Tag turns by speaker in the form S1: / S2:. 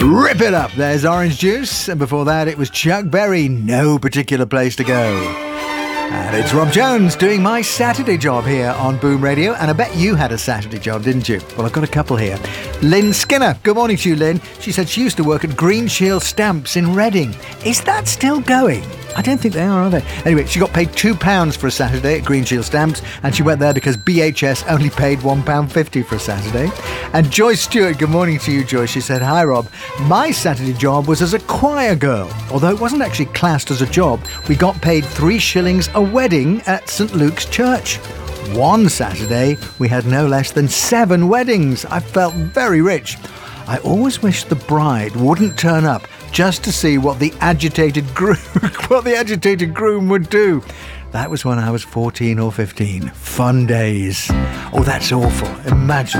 S1: Rip It Up. There's Orange Juice. And before that, it was Chuck Berry, No Particular Place to Go. And it's Rob Jones doing my Saturday job here on Boom Radio. And I bet you had a Saturday job, didn't you? Well, I've got a couple here. Lynn Skinner. Good morning to you, Lynn. She said she used to work at Green Shield Stamps in Reading. Is that still going? I don't think they are they? Anyway, she got paid £2 for a Saturday at Green Shield Stamps, and she went there because BHS only paid £1.50 for a Saturday. And Joyce Stewart, good morning to you, Joyce. She said, hi, Rob. My Saturday job was as a choir girl. Although it wasn't actually classed as a job, we got paid 3 shillings a wedding at St Luke's Church. One Saturday, we had no less than 7 weddings. I felt very rich. I always wished the bride wouldn't turn up just to see what the agitated groom would do. That was when I was 14 or 15. Fun days. Oh, that's awful. Imagine